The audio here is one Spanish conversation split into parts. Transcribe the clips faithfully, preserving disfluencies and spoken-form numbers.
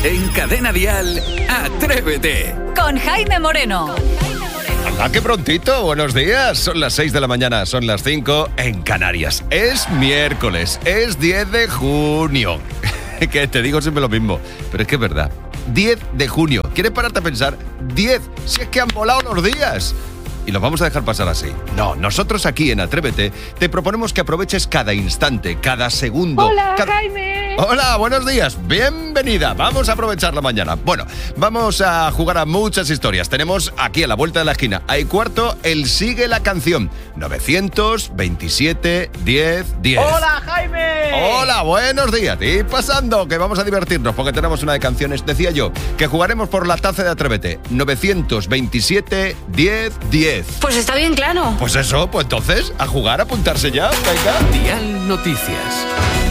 En Cadena Dial, Atrévete. Con Jaime Moreno. ¡Ah, qué prontito! Buenos días. Son las seis de la mañana, son las cinco en Canarias. Es miércoles, es diez de junio. Que te digo siempre lo mismo, pero es que es verdad. diez de junio. ¿Quieres pararte a pensar? diez. Si es que han volado los días. Y los vamos a dejar pasar así. No, nosotros aquí en Atrévete te proponemos que aproveches cada instante, cada segundo. Hola, cada... Jaime. Hola, buenos días. Bienvenida. Vamos a aprovechar la mañana. Bueno, vamos a jugar a muchas historias. Tenemos aquí a la vuelta de la esquina, hay cuarto, el Sigue la Canción. novecientos veintisiete diez diez. ¡Hola, Jaime! Hola, buenos días. Y pasando, que vamos a divertirnos porque tenemos una de canciones. Decía yo que jugaremos por la taza de Atrévete. novecientos veintisiete diez diez. Pues está bien claro. Pues eso, pues entonces, a jugar, a apuntarse ya. Venga. Dial Noticias.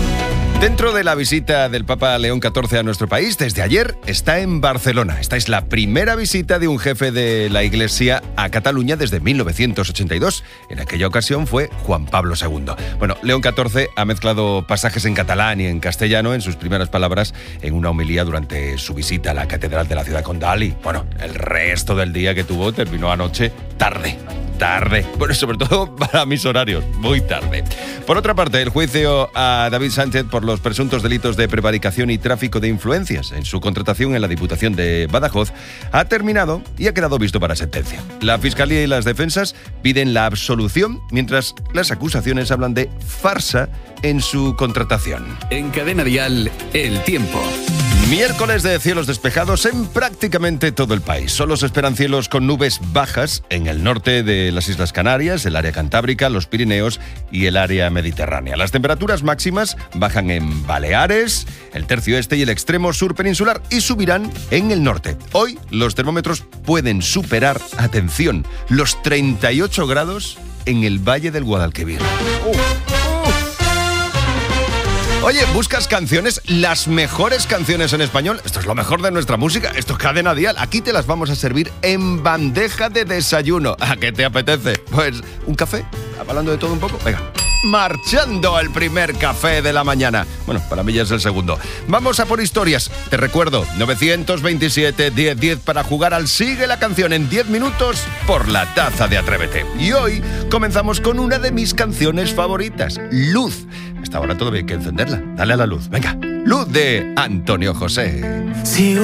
Dentro de la visita del Papa León catorce a nuestro país, desde ayer está en Barcelona. Esta es la primera visita de un jefe de la Iglesia a Cataluña desde mil novecientos ochenta y dos. En aquella ocasión fue Juan Pablo segundo. Bueno, León catorce ha mezclado pasajes en catalán y en castellano en sus primeras palabras en una homilía durante su visita a la Catedral de la Ciudad Condal. Y bueno, el resto del día que tuvo terminó anoche tarde. Tarde. Bueno, sobre todo para mis horarios, muy tarde. Por otra parte, el juicio a David Sánchez por los presuntos delitos de prevaricación y tráfico de influencias en su contratación en la Diputación de Badajoz ha terminado y ha quedado visto para sentencia. La Fiscalía y las defensas piden la absolución, mientras las acusaciones hablan de farsa en su contratación. En Cadena Dial, el tiempo. Miércoles de cielos despejados en prácticamente todo el país. Solo se esperan cielos con nubes bajas en el norte de las Islas Canarias, el área cantábrica, los Pirineos y el área mediterránea. Las temperaturas máximas bajan en Baleares, el tercio este y el extremo sur peninsular y subirán en el norte. Hoy los termómetros pueden superar, atención, los treinta y ocho grados en el Valle del Guadalquivir. Uh. Oye, ¿buscas canciones? Las mejores canciones en español. Esto es lo mejor de nuestra música. Esto es Cadena Dial. Aquí te las vamos a servir en bandeja de desayuno. ¿A qué te apetece? Pues, ¿un café? Hablando de todo un poco. Venga. Marchando el primer café de la mañana. Bueno, para mí ya es el segundo. Vamos a por historias. Te recuerdo, novecientos veintisiete diez diez para jugar al Sigue la Canción en diez minutos por la taza de Atrévete. Y hoy comenzamos con una de mis canciones favoritas, Luz. Hasta ahora todavía hay que encenderla. Dale a la luz, venga. Luz de Antonio José. Si